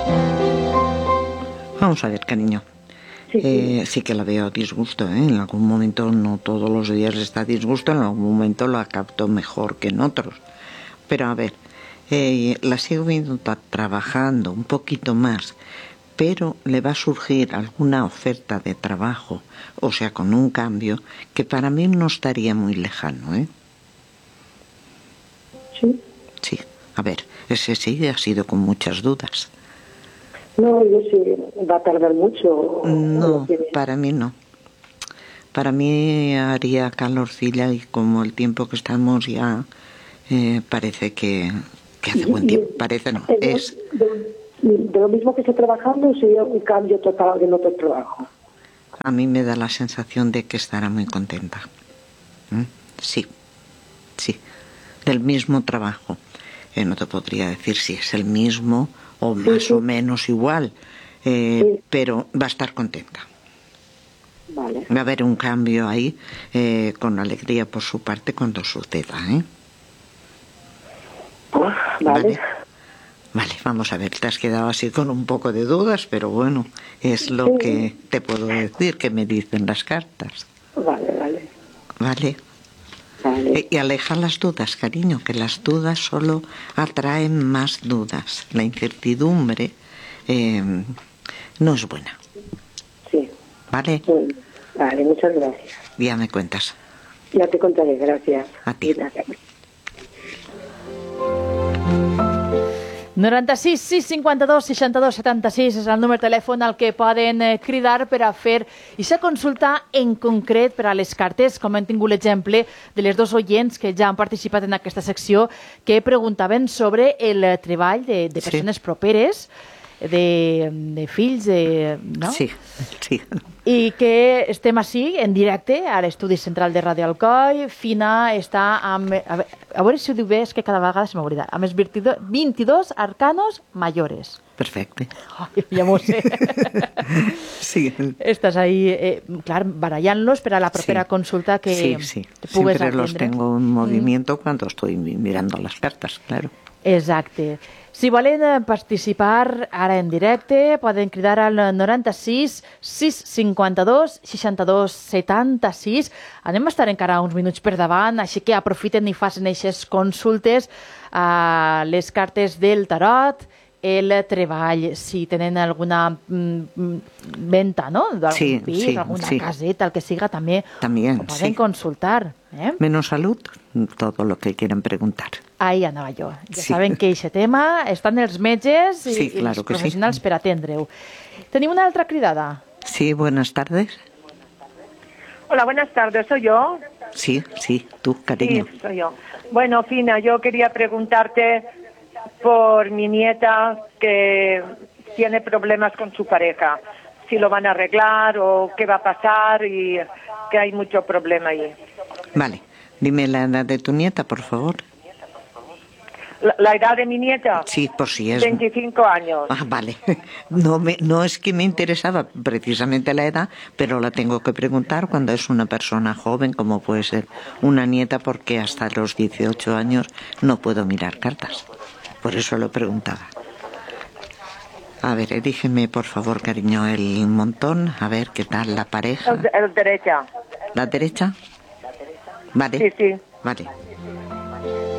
Vamos a ver, cariño. Sí que la veo a disgusto, ¿eh? En algún momento, no todos los días está a disgusto, en algún momento la capto mejor que en otros. Pero a ver, la sigo viendo trabajando un poquito más, pero le va a surgir alguna oferta de trabajo, o sea, con un cambio, que para mí no estaría muy lejano, ¿eh? Sí. Sí, a ver, ese sí ha sido con muchas dudas. No, yo sí, va a tardar mucho. No, para mí no. Para mí haría calorcilla y como el tiempo que estamos ya parece que hace buen tiempo. Parece no, es. De lo mismo que está trabajando, sería un cambio total en otro trabajo. A mí me da la sensación de que estará muy contenta. Sí, sí, del mismo trabajo. No te podría decir si es el mismo o más o menos igual, pero va a estar contenta. Vale. Va a haber un cambio ahí, con alegría por su parte cuando suceda, ¿eh? Vale. Vale, vamos a ver, te has quedado así con un poco de dudas, pero bueno, es lo que te puedo decir, que me dicen las cartas. Vale. Vale. Y aleja las dudas, cariño, que las dudas solo atraen más dudas. La incertidumbre no es buena. Sí. ¿Vale? Vale, muchas gracias. Ya me cuentas. Ya te contaré, gracias. A ti. 96 652 62 76 és el número de telèfon al que poden cridar per a fer aquesta consulta en concret per a les cartes, com hem tingut l'exemple de les dos oients que ja han participat en aquesta secció, que preguntaven sobre el treball de persones properes, de fills, no? Sí. I que estem així, en directe, a l'estudi central de Ràdio Alcoi. Fina està amb... A veure si ho diu bé, és que cada vegada se m'oblida. Amb els 22 arcanos mayores. Perfecte. Ai, ja m'ho sé. Sí. Estàs ahí, clar, barallant-los per a la propera consulta que pugues atendre. Siempre los tengo en movimiento cuando estoy mirando las cartas, claro. Exacte. Si volen participar ara en directe, poden cridar al 96 652 62 76. Anem a estar encara uns minuts per davant, així que aprofiten i facin aquestes consultes a les cartes del tarot, el treball, si tenen alguna venta, ¿no? D'algun pis, alguna caseta, el que siga, també ho poden consultar. Menos salud, todo lo que quieran preguntar. Ahí anava jo. Ja saben que aquest tema estan els metges i claro els professionals per atendre-ho. Tenim una altra cridada. Sí, buenas tardes. Hola, buenas tardes, ¿soy yo? Sí, tú, cariño. Sí, soy yo. Bueno, Fina, yo quería preguntarte por mi nieta que tiene problemas con su pareja. Si lo van a arreglar o qué va a pasar y que hay mucho problema ahí. Vale, dime la edad de tu nieta, por favor. ¿La edad de mi nieta? Sí, por si es... 25 años. Ah, vale. No es que me interesaba precisamente la edad, pero la tengo que preguntar cuando es una persona joven, como puede ser una nieta, porque hasta los 18 años no puedo mirar cartas. Por eso lo preguntaba. A ver, dígeme, por favor, cariño, el montón. A ver, ¿qué tal la pareja? El derecha. ¿La derecha? Vale. Sí. Vale.